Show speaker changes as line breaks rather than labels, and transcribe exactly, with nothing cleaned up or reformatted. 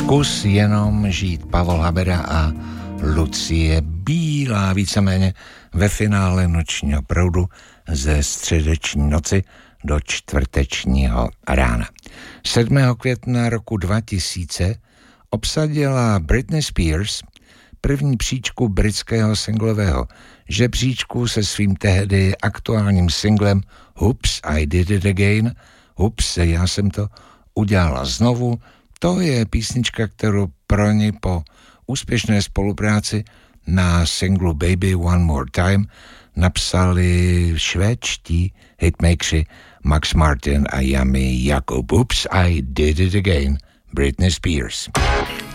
Zkus jenom žít, Pavol Habera a Lucie Bílá, víceméně ve finále nočního proudu ze středeční noci do čtvrtečního rána. sedmého května roku dva tisíce obsadila Britney Spears první příčku britského singlového žebříčku se svým tehdy aktuálním singlem Oops, I Did It Again. Oops, já jsem to udělala znovu. To je písnička, kterou pro ní po úspěšné spolupráci na singlu Baby One More Time napsali švédští hitmakeri Max Martin a Yami Jakob. Oops, I Did It Again, Britney Spears.